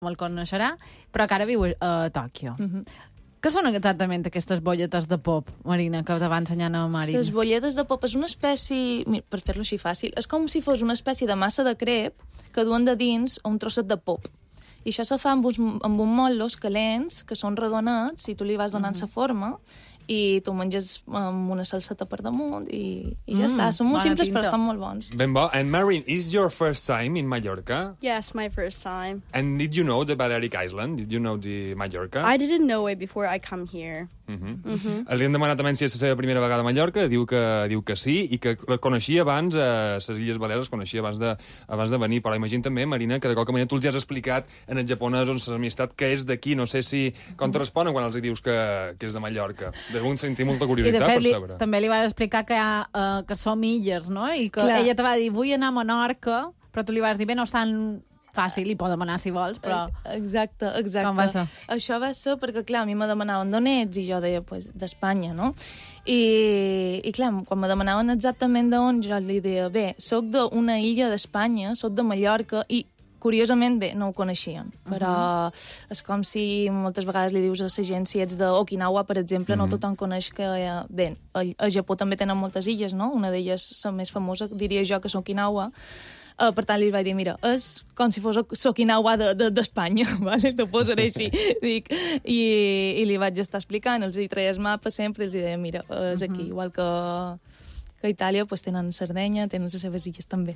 el coneixerà, però que ara viu a Tòquio. Què són exactament aquestes bolletes de pop, Marina, que te va ensenyant a Marina? Les bolletes de pop és una espècie... Mira, per fer-lo així fàcil, és com si fos una espècie de massa de crep que duen de dins un trosset de pop. I això se fa amb uns motllos calents, que són redonats, i tu li vas donant la forma, i tu menges amb una salseta per damunt, i ja està. Són molt simples, però estan molt bons. Ben bo. And Marin, is your first time in Mallorca? Yes, my first time. And did you know the Balearic Island? Did you know the Mallorca? I didn't know it before I come here. Li hem demanat també si és la seva primera vegada a Mallorca, diu que sí, i que la coneixia abans, a les Illes Balears, les coneixia abans de venir, però imagina també, Marina, que de qualque manera tu els ja has explicat en el japonès on l'amistat que és d'aquí, no sé si com te responen quan els dius que és de Mallorca. Deuen sentir molta curiositat per saber. També li vas explicar que som illes, no? I que ella te va dir, vull anar a Menorca, però tu li vas dir, bé, no és tan fàcil, i pot demanar si vols, però... Exacte. Com va ser? Això va ser perquè, clar, a mi me demanaven d'on ets, i jo deia, pues, d'Espanya, no? I clar, quan me demanaven exactament d'on, jo li deia, bé, soc d'una illa d'Espanya, soc de Mallorca, i curiosament, bé, no ho coneixien, però és com si moltes vegades li dius a la gent si ets d'Okinawa, per exemple, no tothom coneix que... Bé, a Japó també tenen moltes illes, no? Una d'elles, la més famosa, diria jo, que és Okinawa. Per tant, li vaig dir, mira, és com si fos Okinawa d'Espanya, ¿vale? T'ho posaré així. Dic, i li vaig estar explicant, els hi treia el mapa sempre, i els deia, mira, és aquí, igual que a Itàlia, pues, tenen Sardenya, tenen les seves illes també.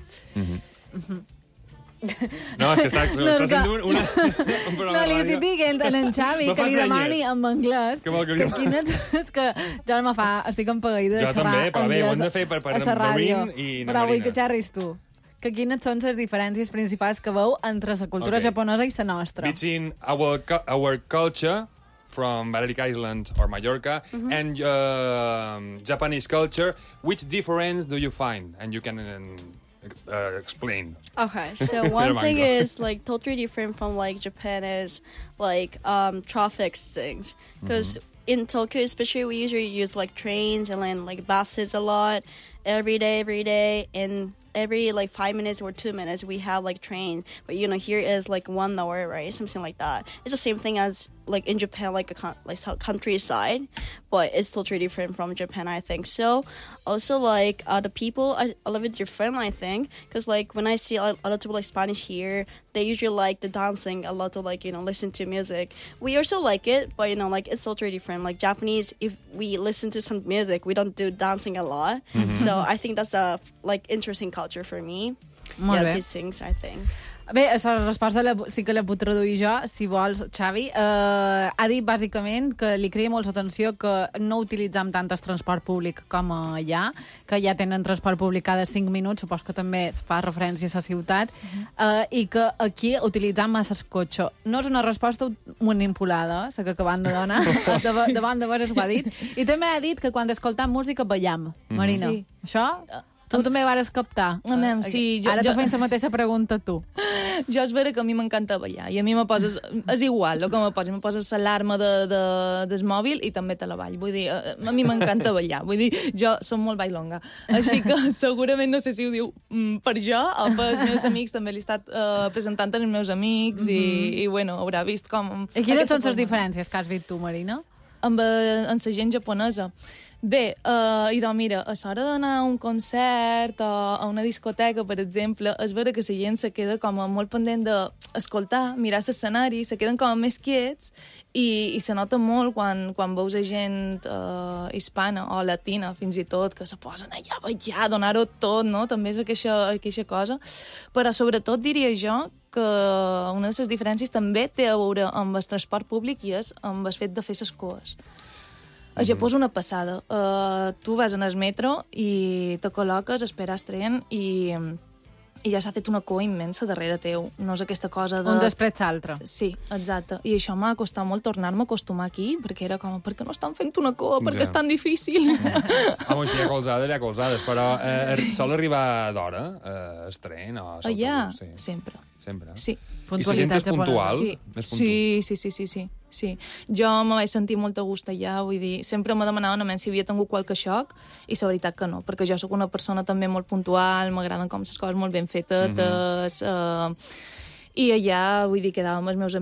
No, és que està sent un programa no, li estic dient a en Xavi que li demani en anglès que quines... És que jo no me fa... Estic empaguida de xerrar anglès a la ràdio. Jo també, però bé, ho hem de fer per Marin i na Marina. Però vull que xerris tu. Que quines són les diferències principals que veu entre la cultura japonesa i la nostra? Between our culture from Balearic Island or Mallorca and Japanese culture, which difference do you find? And you can... explain. Okay, so one thing is like totally different from like Japan is like traffic things, because in Tokyo especially we usually use like trains and then like buses a lot every day, and every like 5 minutes or 2 minutes we have like train, but you know here is like 1 hour, right? Something like that. It's the same thing as like in Japan, like a countryside, but it's totally different from Japan, I think. So also like the people are a little bit different, I think, because like when I see a lot of people like Spanish here, they usually like the dancing a lot, to like, you know, listen to music. We also like it, but you know, like it's totally different. Like Japanese, if we listen to some music, we don't do dancing a lot. So I think that's a like interesting culture for me. These things, I think. Bé, la resposta sí que la puc traduir jo, si vols, Xavi. Ha dit, bàsicament, que li crea molt l'atenció que no utilitzem tant el transport públic com allà, que ja tenen transport públic cada 5 minuts, supos que també fa referència a la ciutat, i que aquí utilitzem massa el cotxe. No és una resposta manipulada, la que acabem de donar, davant d'haver-ho ha dit. I també ha dit que quan escoltem música ballam. Marina, sí. Això... Tu també vas captar. Sí, ara t'ho fent la mateixa pregunta tu. Jo és vera que a mi m'encanta ballar, i a mi me poses... És igual el que me poses l'alarma del mòbil i també te la ball. Vull dir, a mi m'encanta ballar. Vull dir, jo som molt bailonga. Així que segurament no sé si ho diu per jo o pels meus amics, també l'he estat presentant als meus amics i bueno, haurà vist com... I quines són les diferències que has vist tu, Marina? Amb la gent japonesa. Bé, idò, mira, a l'hora d'anar a un concert o a una discoteca, per exemple, és vera que la gent se queda com molt pendent d'escoltar, mirar l'escenari, se queden com més quiets i se nota molt quan veus gent hispana o latina, fins i tot, que se posen allà a ballar, donar-ho tot, no? També és aquesta cosa. Però sobretot diria jo que una de les diferències també té a veure amb el transport públic i és amb el fet de fer les coes. A Japó és una passada. Tu vas en el metro i te col·loques, esperes tren i ja s'ha fet una cua immensa darrere teu. No és aquesta cosa de... Un després l'altre. Sí, exacte. I això m'ha costat molt tornar-me a acostumar aquí, perquè era com, per què no estan fent una cua? Per què és tan difícil? Home, si hi ha colzades, però sol arribar d'hora, el tren o l'autobús? Ja, sempre. Sí. I la gent és puntual? Sí. Jo me vaig sentir molt a gust allà, vull dir, sempre me demanaven si havia tingut qualque xoc, i la veritat que no, perquè jo sóc una persona també molt puntual, m'agraden com les coses molt ben fetes, i allà, vull dir, quedàvem els meus amics